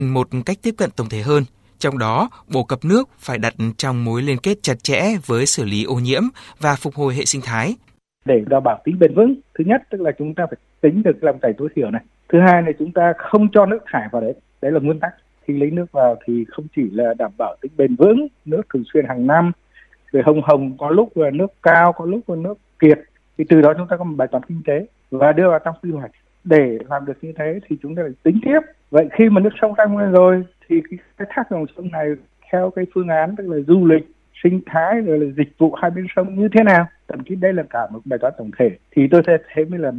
một cách tiếp cận tổng thể hơn. Trong đó, bổ cập nước phải đặt trong mối liên kết chặt chẽ với xử lý ô nhiễm và phục hồi hệ sinh thái. Để đảm bảo tính bền vững, thứ nhất tức là chúng ta phải tính được dòng chảy tối thiểu này. Thứ hai là chúng ta không cho nước thải vào đấy. Đấy là nguyên tắc. Khi lấy nước vào thì không chỉ là đảm bảo tính bền vững, nước thường xuyên hàng năm, rồi hồng có lúc là nước cao, có lúc là nước kiệt. Thì từ đó chúng ta có một bài toán kinh tế và đưa vào trong quy hoạch. Để làm được như thế thì chúng ta phải tính tiếp. Vậy khi mà nước sông tăng lên rồi thì cái khai thác dòng sông này theo cái phương án tức là du lịch, sinh thái rồi là dịch vụ hai bên sông như thế nào? Thậm chí đây là cả một bài toán tổng thể thì tôi sẽ thấy mới là